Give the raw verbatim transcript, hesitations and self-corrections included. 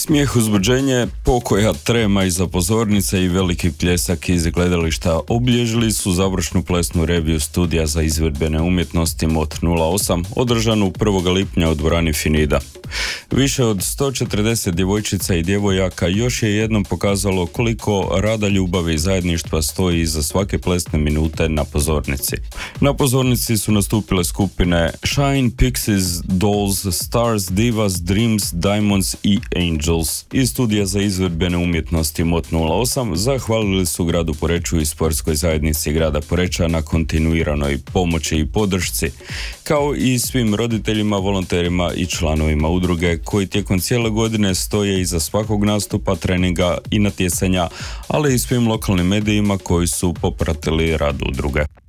Smijeh, uzbuđenje, pokoja, trema iza pozornice i veliki pljesak iz gledališta obilježili su završnu plesnu reviju studija za izvedbene umjetnosti M O T nula osam održanu prvog lipnja u dvorani Finida. Više od sto četrdeset djevojčica i djevojaka još je jednom pokazalo koliko rada, ljubavi i zajedništva stoji iza svake plesne minute na pozornici. Na pozornici su nastupile skupine Shine, Pixies, Dolls, Stars, Divas, Dreams, Diamonds i Angels. Iz studija za izvedbene umjetnosti M O T nula osam zahvalili su gradu Poreču i sportskoj zajednici grada Poreča na kontinuiranoj pomoći i podršci, kao i svim roditeljima, volonterima i članovima udruge koji tijekom cijele godine stoje iza svakog nastupa, treninga i natjecanja, ali i svim lokalnim medijima koji su popratili rad udruge.